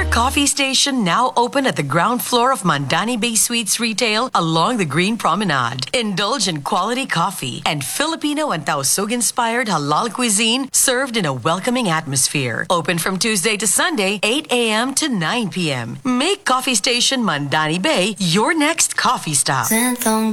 Coffee Station now open at the ground floor of Mandani Bay Suites Retail along the Green Promenade. Indulge in quality coffee and Filipino and Tausug-inspired halal cuisine served in a welcoming atmosphere. Open from Tuesday to Sunday, 8 a.m. to 9 p.m. Make Coffee Station Mandani Bay your next coffee stop.